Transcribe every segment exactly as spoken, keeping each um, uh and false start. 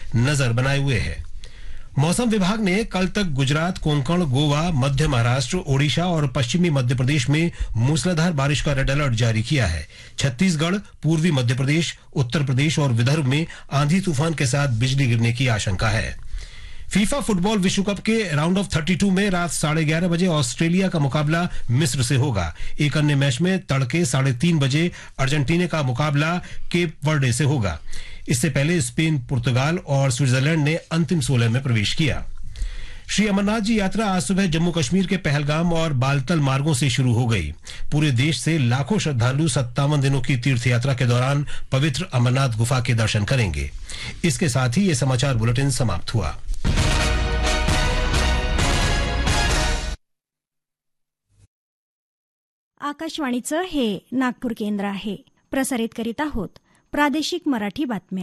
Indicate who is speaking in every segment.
Speaker 1: नजर बनाए हुए है। मौसम विभाग ने कल तक गुजरात, कोंकण, गोवा, मध्य महाराष्ट्र, ओडिशा और पश्चिमी मध्य प्रदेश में मूसलाधार बारिश का रेड अलर्ट जारी किया है। छत्तीसगढ़, पूर्वी मध्य प्रदेश, उत्तर प्रदेश और विदर्भ में आंधी तूफान के साथ बिजली गिरने की आशंका है। फीफा फुटबॉल विश्व कप के राउंड ऑफ बत्तीस में रात साढ़े ग्यारह बजे ऑस्ट्रेलिया का मुकाबला मिस्र से होगा। एक अन्य मैच में तड़के साढ़े तीन बजे अर्जेंटीना का मुकाबला केप वर्डे से होगा। इससे पहले स्पेन, पुर्तगाल और स्विट्जरलैंड ने अंतिम सोलह में प्रवेश किया। श्री अमरनाथ जी यात्रा आज सुबह जम्मू कश्मीर के पहलगाम और बालतल मार्गों से शुरू हो गई। पूरे देश से लाखों श्रद्धालु सत्तावन दिनों की तीर्थ यात्रा के दौरान पवित्र अमरनाथ गुफा के दर्शन करेंगे। इसके साथ ही ये समाचार बुलेटिन समाप्त हुआ।
Speaker 2: आकाशवाणीचं हे नागपूर केंद्र आहे. प्रसारित करीत आहोत प्रादेशिक मराठी बातम्या.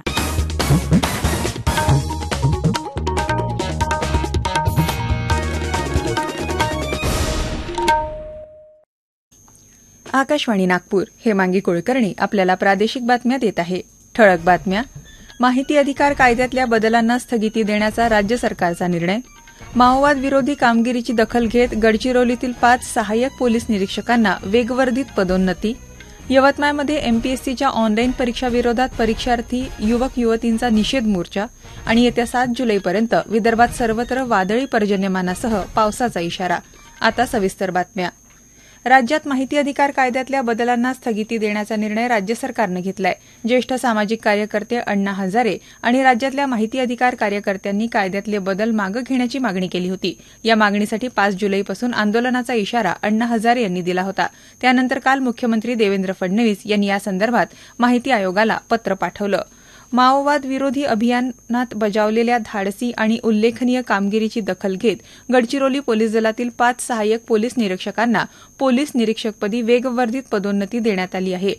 Speaker 3: आकाशवाणी नागपूर. हेमांगी कुलकर्णी आपल्याला प्रादेशिक बातम्या देत आहे. ठळक बातम्या. माहिती अधिकार कायद्यातल्या बदलांना स्थगिती देण्याचा राज्य सरकारचा निर्णय. माओवाद विरोधी कामगिरीची दखल घेत गडचिरोलीतील पाच सहाय्यक पोलीस निरीक्षकांना वेगवर्धित पदोन्नती. यवतमाळमध्ये एमपीएससीच्या ऑनलाईन परीक्षाविरोधात परीक्षार्थी युवक युवतींचा निषेध मोर्चा. आणि येत्या सात जुलैपर्यंत विदर्भात सर्वत्र वादळी पर्जन्यमानासह पावसाचा इशारा. आता सविस्तर बातम्या. राज्यात माहिती अधिकार कायद्यातल्या बदलांना स्थगिती देण्याचा निर्णय राज्य सरकारनं घेतलाय. ज्येष्ठ सामाजिक कार्यकर्ते अण्णा हजारे आणि राज्यातल्या माहिती अधिकार कार्यकर्त्यांनी कायद्यातले बदल मागं घेण्याची मागणी केली होती. या मागणीसाठी पाच जुलैपासून आंदोलनाचा इशारा अण्णा हजारे यांनी दिला होता. त्यानंतर काल मुख्यमंत्री देवेंद्र फडणवीस यांनी यासंदर्भात माहिती आयोगाला पत्र पाठवलं. माओवाद विरोधी अभियानात बजावलेल्या धाडसी आणि उल्लेखनीय कामगिरीची दखल घेत गडचिरोली पोलीस दलातील पाच सहाय्यक पोलीस निरीक्षकांना पोलीस निरीक्षकपदी वेगवर्धित पदोन्नती देण्यात आली आहे.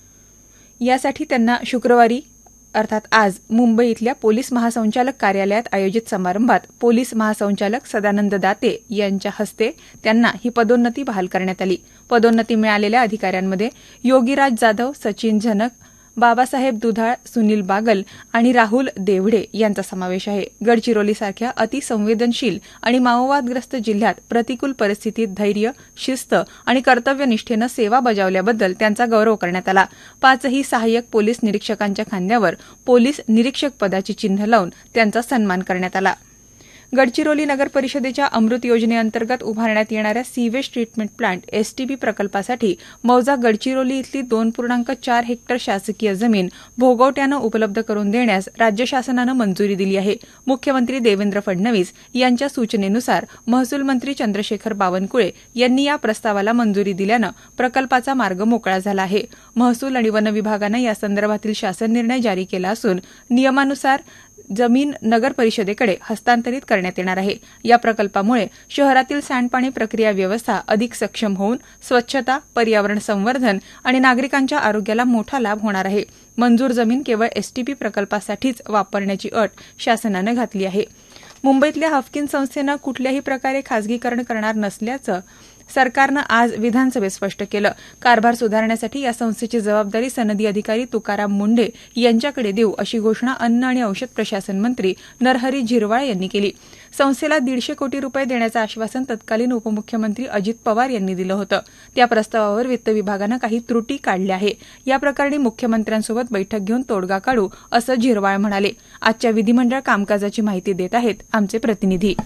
Speaker 3: यासाठी त्यांना शुक्रवारी अर्थात आज मुंबई इथल्या पोलीस महासंचालक कार्यालयात आयोजित समारंभात पोलीस महासंचालक सदानंद दाते यांच्या हस्ते त्यांना ही पदोन्नती बहाल करण्यात आली. पदोन्नती मिळालेल्या अधिकाऱ्यांमध्ये योगीराज जाधव, सचिन झनक, बाबासाहेब दुधाळ, सुनील बागल आणि राहुल देवडे यांचा समावेश आहे. गडचिरोलीसारख्या अतिसंवेदनशील आणि माओवादग्रस्त जिल्ह्यात प्रतिकूल परिस्थितीत धैर्य, शिस्त आणि कर्तव्यनिष्ठेनं सेवा बजावल्याबद्दल त्यांचा गौरव करण्यात आला. पाचही सहाय्यक पोलीस निरीक्षकांच्या खांद्यावर पोलीस निरीक्षक पदाची चिन्ह लावून त्यांचा सन्मान करण्यात आला. गडचिरोली नगर परिषदेच्या अमृत योजनेअंतर्गत उभारण्यात येणाऱ्या सीवेज ट्रीटमेंट प्लांट एसटीपी प्रकल्पासाठी मौजा गडचिरोली इथली दोन पूर्णांक चार हेक्टर शासकीय जमीन भोगवट्यानं उपलब्ध करून देण्यास राज्य शासनानं मंजुरी दिली आहे. मुख्यमंत्री देवेंद्र फडणवीस यांच्या सूचनेनुसार महसूल मंत्री चंद्रशेखर बावनकुळे यांनी या प्रस्तावाला मंजुरी दिल्यानं प्रकल्पाचा मार्ग मोकळा झाला आहे. महसूल आणि वन विभागानं यासंदर्भातील शासन निर्णय जारी केला असून नियमानुसार जमीन नगर परिषदेकडे हस्तांतरित करण्यात येणार आहे. या प्रकल्पामुळे शहरातील सांडपाणी प्रक्रिया व्यवस्था अधिक सक्षम होऊन स्वच्छता, पर्यावरण संवर्धन आणि नागरिकांच्या आरोग्याला मोठा लाभ होणार आहे. मंजूर जमीन केवळ एसटीपी प्रकल्पासाठीच वापरण्याची अट शासनानं घातली आहे. मुंबईतल्या हाफकिन संस्थेनं कुठल्याही प्रकारे खासगीकरण करणार नसल्याचं सरकारनं आज विधानसभेत स्पष्ट केलं. कारभार सुधारण्यासाठी या संस्थेची जबाबदारी सनदी अधिकारी तुकाराम मुंढे यांच्याकडे देऊ अशी घोषणा अन्न आणि औषध प्रशासन मंत्री नरहरी झिरवाळ यांनी केली. संस्थेला दीडशे कोटी रुपये देण्याचं आश्वासन तत्कालीन उपमुख्यमंत्री अजित पवार यांनी दिलं होतं. त्या प्रस्तावावर वित्त विभागानं काही त्रुटी काढल्या आहे. या प्रकरणी मुख्यमंत्र्यांसोबत बैठक घेऊन तोडगा काढू असं झिरवाळ म्हणाले. आजच्या विधिमंडळ कामकाजाची माहिती देत आहेत आमचे प्रतिनिधी.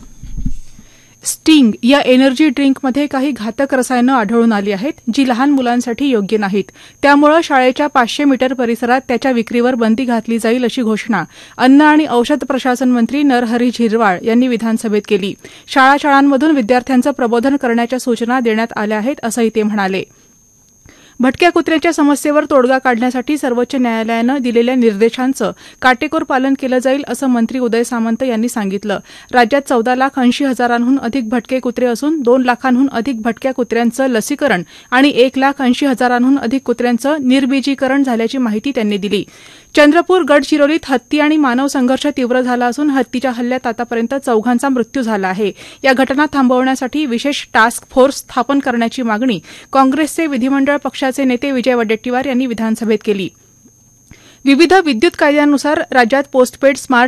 Speaker 4: स्टिंग या एनर्जी ड्रिंकमध्ये काही घातक रसायनं आढळून आली आहेत, जी लहान मुलांसाठी योग्य नाहीत. त्यामुळे शाळेच्या पाचशे मीटर परिसरात त्याच्या विक्रीवर बंदी घातली जाईल अशी घोषणा अन्न आणि औषध प्रशासन मंत्री नरहरी झिरवाळ यांनी विधानसभेत केली. शाळा शाळांमधून विद्यार्थ्यांचं प्रबोधन करण्याच्या सूचना देण्यात आल्या आहेत असंही ते म्हणाले. भटक्या कुत्र्याच्या समस्येवर तोडगा काढण्यासाठी सर्वोच्च न्यायालयानं दिलेल्या निर्देशांचं काटेकोर पालन केलं जाईल असं मंत्री उदय सामंत यांनी सांगितलं. राज्यात चौदा लाख ऐंशी हजारांहून अधिक भटके कुत्रे असून दोन लाखांहून अधिक भटक्या कुत्र्यांचं लसीकरण आणि एक लाख ऐंशी हजारांहून अधिक कुत्र्यांचं निर्बीजीकरण झाल्याची माहिती त्यांनी दिली. चंद्रपूर गडचिरोलीत हत्ती आणि मानव संघर्ष तीव्र झाला असून हत्तीच्या हल्ल्यात आतापर्यंत चौघांचा मृत्यू झाला आहे. या घटना थांबवण्यासाठी विशेष टास्क फोर्स स्थापन करण्याची मागणी काँग्रेसचे विधिमंडळ पक्षाचे नेते विजय वडेट्टीवार यांनी विधानसभेत केली. विविध विद्युत कायद्यानुसार राज्यात पोस्टपेड स्मार्ट